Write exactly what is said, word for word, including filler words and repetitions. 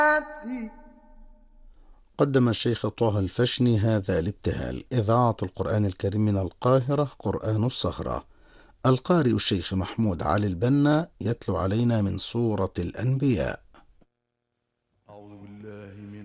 قدم الشيخ طه الفشني هذا الابتهال. إذاعة القرآن الكريم من القاهرة، قرآن السهرة. القارئ الشيخ محمود علي البنا يتلو علينا من سورة الأنبياء.